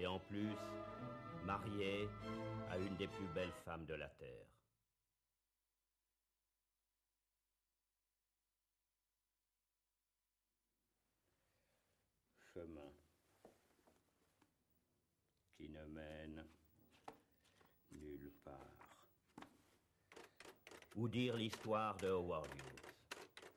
en plus, marié à une des plus belles femmes de la terre. Chemin qui ne mène nulle part. Ou dire l'histoire de Howard Hughes.